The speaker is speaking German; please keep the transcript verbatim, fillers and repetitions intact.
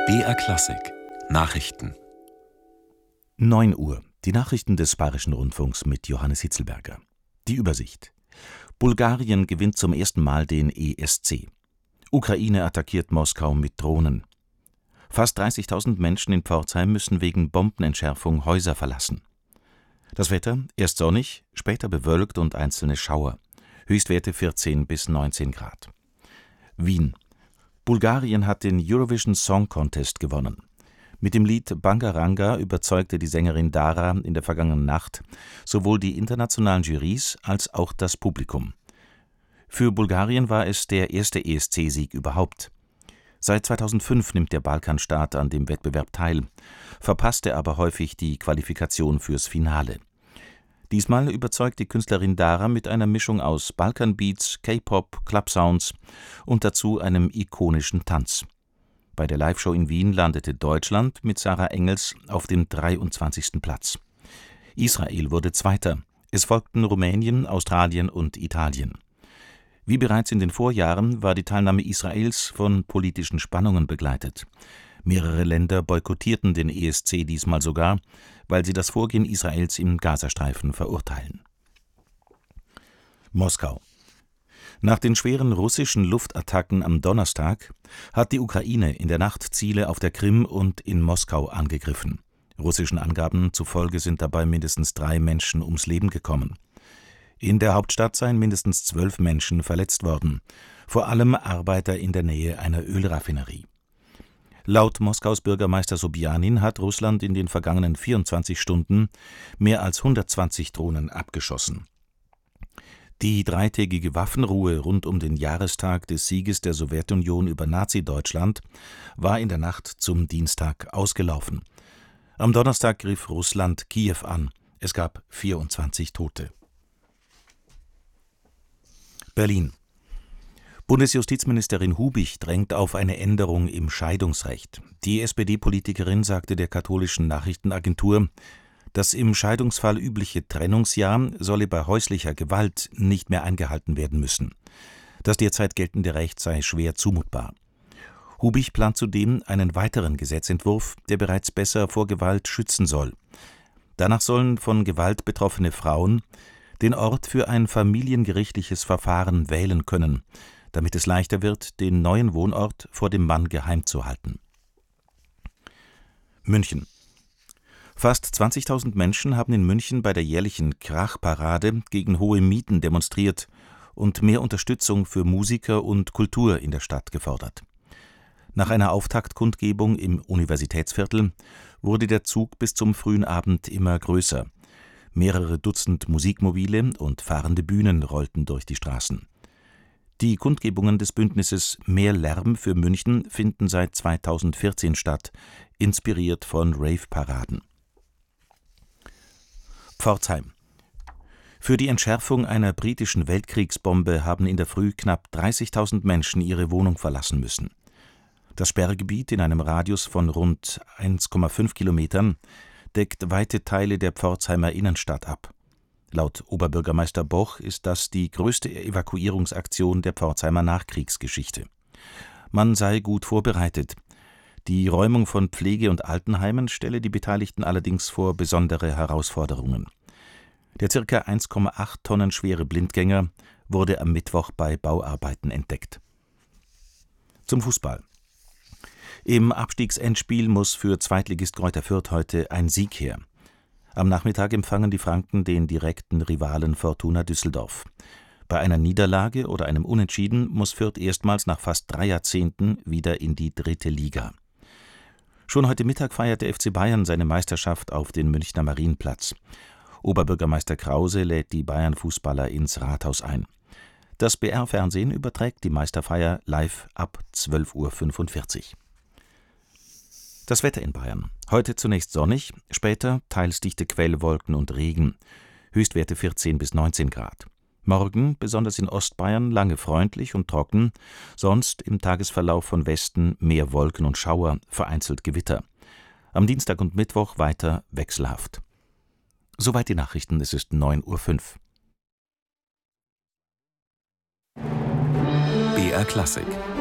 B R Klassik Nachrichten. neun Uhr. Die Nachrichten des Bayerischen Rundfunks mit Johannes Hitzelberger. Die Übersicht. Bulgarien gewinnt zum ersten Mal den E S C. Ukraine attackiert Moskau mit Drohnen. Fast dreißigtausend Menschen in Pforzheim müssen wegen Bombenentschärfung Häuser verlassen. Das Wetter: erst sonnig, später bewölkt und einzelne Schauer. Höchstwerte vierzehn bis neunzehn Grad. Wien. Bulgarien hat den Eurovision Song Contest gewonnen. Mit dem Lied Bangaranga überzeugte die Sängerin Dara in der vergangenen Nacht sowohl die internationalen Jurys als auch das Publikum. Für Bulgarien war es der erste E S C-Sieg überhaupt. Seit zweitausendfünf nimmt der Balkanstaat an dem Wettbewerb teil, verpasste aber häufig die Qualifikation fürs Finale. Diesmal überzeugt die Künstlerin Dara mit einer Mischung aus Balkanbeats, K-Pop, Clubsounds und dazu einem ikonischen Tanz. Bei der Live-Show in Wien landete Deutschland mit Sarah Engels auf dem dreiundzwanzigsten Platz. Israel wurde Zweiter. Es folgten Rumänien, Australien und Italien. Wie bereits in den Vorjahren war die Teilnahme Israels von politischen Spannungen begleitet. Mehrere Länder boykottierten den E S C diesmal sogar, weil sie das Vorgehen Israels im Gazastreifen verurteilen. Moskau. Nach den schweren russischen Luftattacken am Donnerstag hat die Ukraine in der Nacht Ziele auf der Krim und in Moskau angegriffen. Russischen Angaben zufolge sind dabei mindestens drei Menschen ums Leben gekommen. In der Hauptstadt seien mindestens zwölf Menschen verletzt worden, vor allem Arbeiter in der Nähe einer Ölraffinerie. Laut Moskaus Bürgermeister Sobjanin hat Russland in den vergangenen vierundzwanzig Stunden mehr als hundertzwanzig Drohnen abgeschossen. Die dreitägige Waffenruhe rund um den Jahrestag des Sieges der Sowjetunion über Nazi-Deutschland war in der Nacht zum Dienstag ausgelaufen. Am Donnerstag griff Russland Kiew an. Es gab vierundzwanzig Tote. Berlin. Bundesjustizministerin Hubich drängt auf eine Änderung im Scheidungsrecht. Die S P D-Politikerin sagte der katholischen Nachrichtenagentur, das im Scheidungsfall übliche Trennungsjahr solle bei häuslicher Gewalt nicht mehr eingehalten werden müssen. Das derzeit geltende Recht sei schwer zumutbar. Hubich plant zudem einen weiteren Gesetzentwurf, der bereits besser vor Gewalt schützen soll. Danach sollen von Gewalt betroffene Frauen den Ort für ein familiengerichtliches Verfahren wählen können, damit es leichter wird, den neuen Wohnort vor dem Mann geheim zu halten. München. Fast zwanzigtausend Menschen haben in München bei der jährlichen Krach-Parade gegen hohe Mieten demonstriert und mehr Unterstützung für Musiker und Kultur in der Stadt gefordert. Nach einer Auftaktkundgebung im Universitätsviertel wurde der Zug bis zum frühen Abend immer größer. Mehrere Dutzend Musikmobile und fahrende Bühnen rollten durch die Straßen. Die Kundgebungen des Bündnisses Mehr Lärm für München finden seit zweitausendvierzehn statt, inspiriert von Rave-Paraden. Pforzheim. Für die Entschärfung einer britischen Weltkriegsbombe haben in der Früh knapp dreißigtausend Menschen ihre Wohnung verlassen müssen. Das Sperrgebiet in einem Radius von rund eins Komma fünf Kilometern deckt weite Teile der Pforzheimer Innenstadt ab. Laut Oberbürgermeister Boch ist das die größte Evakuierungsaktion der Pforzheimer Nachkriegsgeschichte. Man sei gut vorbereitet. Die Räumung von Pflege- und Altenheimen stelle die Beteiligten allerdings vor besondere Herausforderungen. Der ca. eins Komma acht Tonnen schwere Blindgänger wurde am Mittwoch bei Bauarbeiten entdeckt. Zum Fußball. Im Abstiegsendspiel muss für Zweitligist Greuther Fürth heute ein Sieg her. Am Nachmittag empfangen die Franken den direkten Rivalen Fortuna Düsseldorf. Bei einer Niederlage oder einem Unentschieden muss Fürth erstmals nach fast drei Jahrzehnten wieder in die dritte Liga. Schon heute Mittag feiert der F C Bayern seine Meisterschaft auf den Münchner Marienplatz. Oberbürgermeister Krause lädt die Bayern-Fußballer ins Rathaus ein. Das B R-Fernsehen überträgt die Meisterfeier live ab zwölf Uhr fünfundvierzig. Das Wetter in Bayern. Heute zunächst sonnig, später teils dichte Quellwolken und Regen. Höchstwerte vierzehn bis neunzehn Grad. Morgen, besonders in Ostbayern, lange freundlich und trocken, sonst im Tagesverlauf von Westen mehr Wolken und Schauer, vereinzelt Gewitter. Am Dienstag und Mittwoch weiter wechselhaft. Soweit die Nachrichten, es ist neun Uhr fünf. B R Klassik